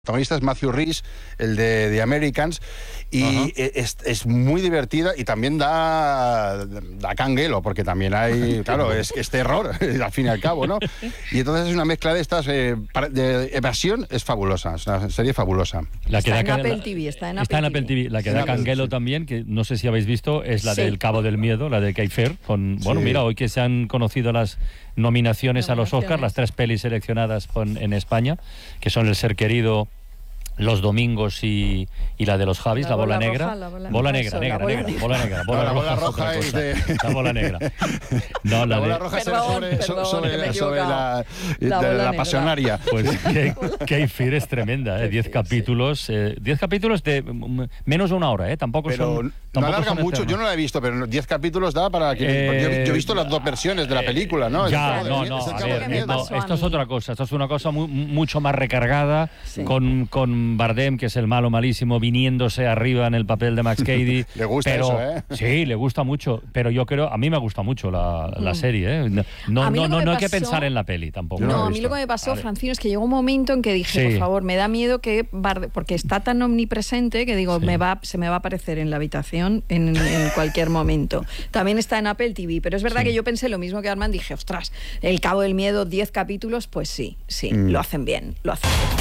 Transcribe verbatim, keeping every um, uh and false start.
El protagonista es Matthew Rhys, el de The Americans, y uh-huh. es, es muy divertida y también da, da canguelo, porque también hay, claro, es, es terror, al fin y al cabo, ¿no? Y entonces es una mezcla de estas, eh, de evasión, es fabulosa, es una serie fabulosa. La que está da en Apple la, T V, está en Apple, está en Apple T V. La que sí, da Apple, canguelo sí. también, que no sé si habéis visto, es la sí. del Cabo del Miedo, la de Kay Fair. Con, bueno, sí. mira, hoy que se han conocido las nominaciones, nominaciones. a los Oscars, las tres pelis seleccionadas con, en España, que son El ser querido, Los domingos y, y la de los Javis, la, la bola, bola negra. Roja, la bola, bola negra, negra, la bola negra, negra. bola negra. Bola, no, la bola roja, roja es de... La bola negra. No, la, la bola de... roja perdón, sobre, perdón, sobre, la, sobre la, la, la, la pasionaria. Pues Kay Fair es tremenda, ¿eh? Diez capítulos, eh, diez capítulos de menos de una hora, ¿eh? Tampoco pero son... no alargan mucho, yo no la he visto, pero diez capítulos da para que... Eh, yo, yo he visto las dos versiones de la película, ¿no? Ya, no, no, a ver, no, esto es otra cosa, esto es una cosa muy, mucho más recargada, sí. con, con Bardem, que es el malo malísimo, viniéndose arriba en el papel de Max Cady. Le gusta pero, eso, ¿eh? Sí, le gusta mucho, pero yo creo, a mí me gusta mucho la, la serie, ¿eh? No, no, no, no, no hay que pensar en la peli tampoco. No, no a mí lo que me pasó, vale. Francino, es que llegó un momento en que dije, sí. por favor, me da miedo que Bardem, porque está tan omnipresente que digo, sí. me va, se me va a aparecer en la habitación en, en cualquier momento. También está en Apple T V, pero es verdad sí. que yo pensé lo mismo que Armand, dije, ostras, El Cabo del Miedo, diez capítulos, pues sí, sí, mm. lo hacen bien, lo hacen bien.